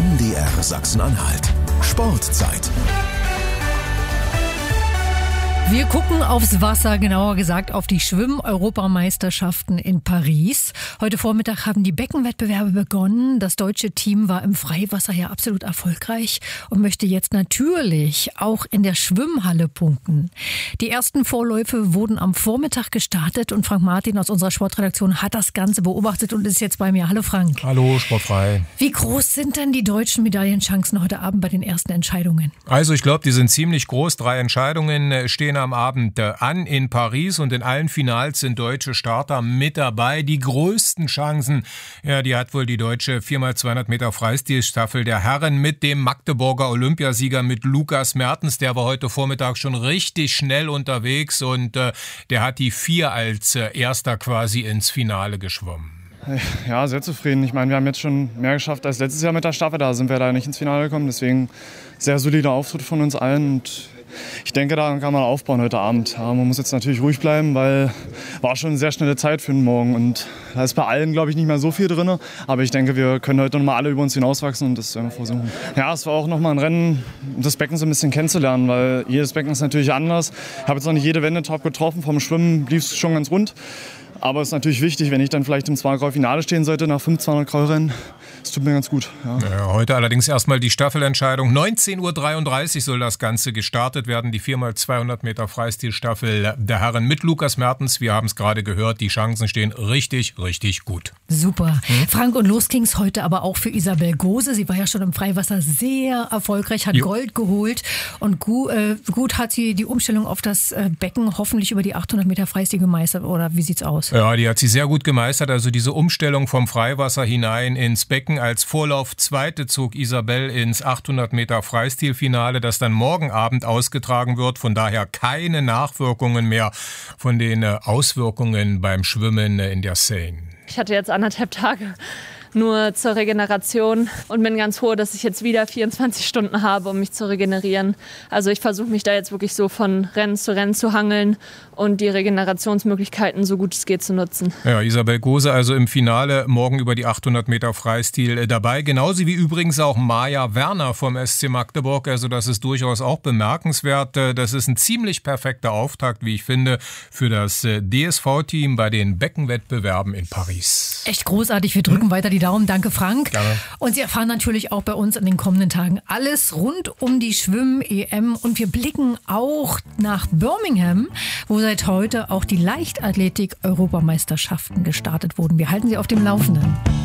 MDR Sachsen-Anhalt. Sportzeit. Wir gucken aufs Wasser, genauer gesagt auf die Schwimm-Europameisterschaften in Paris. Heute Vormittag haben die Beckenwettbewerbe begonnen. Das deutsche Team war im Freiwasser ja absolut erfolgreich und möchte jetzt natürlich auch in der Schwimmhalle punkten. Die ersten Vorläufe wurden am Vormittag gestartet und Frank Martin aus unserer Sportredaktion hat das Ganze beobachtet und ist jetzt bei mir. Hallo Frank. Hallo, sportfrei. Wie groß sind denn die deutschen Medaillenchancen heute Abend bei den ersten Entscheidungen? Also ich glaube, die sind ziemlich groß. 3 Entscheidungen stehen am Abend an in Paris und in allen Finals sind deutsche Starter mit dabei. Die größten Chancen, ja, die hat wohl die deutsche 4x200 Meter Freistilstaffel der Herren mit dem Magdeburger Olympiasieger, mit Lukas Mertens. Der war heute Vormittag schon richtig schnell unterwegs und der hat die 4 als erster quasi ins Finale geschwommen. Ja, sehr zufrieden. Ich meine, wir haben jetzt schon mehr geschafft als letztes Jahr mit der Staffel. Da sind wir leider nicht ins Finale gekommen. Deswegen sehr solider Auftritt von uns allen. Und ich denke, daran kann man aufbauen heute Abend. Ja, man muss jetzt natürlich ruhig bleiben, weil war schon eine sehr schnelle Zeit für den Morgen. Und da ist bei allen, glaube ich, nicht mehr so viel drin. Aber ich denke, wir können heute nochmal alle über uns hinauswachsen und das werden wir versuchen. Ja, es war auch nochmal ein Rennen, um das Becken so ein bisschen kennenzulernen, weil jedes Becken ist natürlich anders. Ich habe jetzt noch nicht jede Wende top getroffen. Vom Schwimmen lief es schon ganz rund. Aber es ist natürlich wichtig, wenn ich dann vielleicht im 200-Finale stehen sollte nach 5 200-Rennen. Das tut mir ganz gut. Ja. Ja, heute allerdings erstmal die Staffelentscheidung. 19:33 Uhr soll das Ganze gestartet werden. Die 4x200 Meter Freistilstaffel der Herren mit Lukas Mertens. Wir haben es gerade gehört, die Chancen stehen richtig, richtig gut. Super. Frank, und los ging's heute aber auch für Isabel Gose. Sie war ja schon im Freiwasser sehr erfolgreich, hat Gold geholt. Und gut hat sie die Umstellung auf das Becken hoffentlich über die 800 Meter Freistil gemeistert. Oder wie sieht's aus? Ja, die hat sie sehr gut gemeistert. Also diese Umstellung vom Freiwasser hinein ins Becken. Als Vorlauf zweite zog Isabel ins 800 Meter Freistilfinale, das dann morgen Abend ausgetragen wird. Von daher keine Nachwirkungen mehr von den Auswirkungen beim Schwimmen in der Seine. Ich hatte jetzt 1,5 Tage nur zur Regeneration und bin ganz froh, dass ich jetzt wieder 24 Stunden habe, um mich zu regenerieren. Also ich versuche mich da jetzt wirklich so von Rennen zu hangeln und die Regenerationsmöglichkeiten so gut es geht zu nutzen. Ja, Isabel Gose also im Finale morgen über die 800 Meter Freistil dabei. Genauso wie übrigens auch Maja Werner vom SC Magdeburg. Also das ist durchaus auch bemerkenswert. Das ist ein ziemlich perfekter Auftakt, wie ich finde, für das DSV-Team bei den Beckenwettbewerben in Paris. Echt großartig. Wir drücken weiter die Daumen. Danke, Frank. Gerne. Und Sie erfahren natürlich auch bei uns in den kommenden Tagen alles rund um die Schwimm-EM. Und wir blicken auch nach Birmingham, wo seit heute auch die Leichtathletik-Europameisterschaften gestartet wurden. Wir halten Sie auf dem Laufenden.